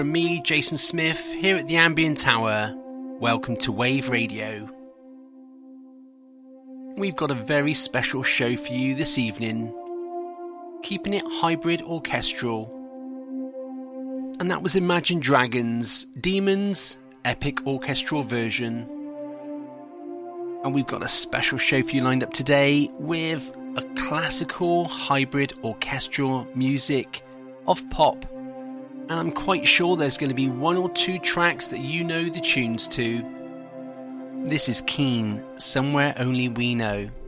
From me, Jason Smith, here at the Ambient Tower. Welcome to Wave Radio. We've got a very special show for you this evening, keeping it hybrid orchestral. And that was Imagine Dragons' Demons Epic Orchestral Version. And we've got a special show for you lined up today with a classical hybrid orchestral music of pop. And I'm quite sure there's going to be one or two tracks that you know the tunes to. This is Keane, Somewhere Only We Know.